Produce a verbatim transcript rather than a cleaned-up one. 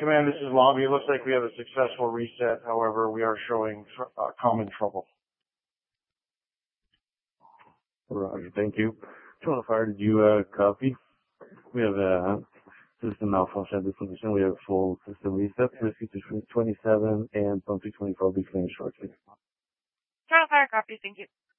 Command, this is Lobby. It looks like we have a successful reset. However, we are showing uh, common trouble. Roger, thank you. Two on fire, did you uh, copy? We have a system malfunction at this position. We have full system reset. Rescue to twenty-seven and pump two twenty-four will be finished shortly. Two on fire, copy. Thank you.